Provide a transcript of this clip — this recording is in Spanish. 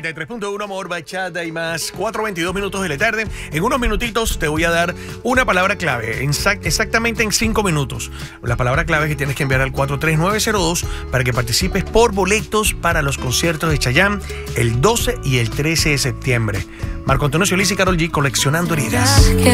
93.1 Amor, Bachata y más. 4:22 minutos de la tarde. En unos minutitos te voy a dar una palabra clave, exactamente en 5 minutos. La palabra clave que tienes que enviar al 43902 para que participes por boletos para los conciertos de Chayanne el 12 y el 13 de septiembre. Marco Antonio Solís y Karol G, Coleccionando Heridas.